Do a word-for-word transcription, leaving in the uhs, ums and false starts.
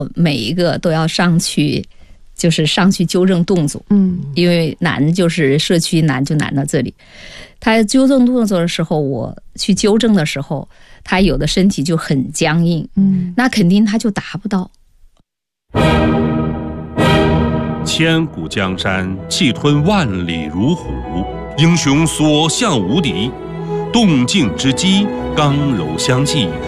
每一个都要上去，就是上去纠正动作。嗯，因为难就是社区难就难到这里。他纠正动作的时候，我去纠正的时候，他有的身体就很僵硬。嗯，那肯定他就达不到。 千古江山，气吞万里如虎，英雄所向无敌。动静之机，刚柔相济，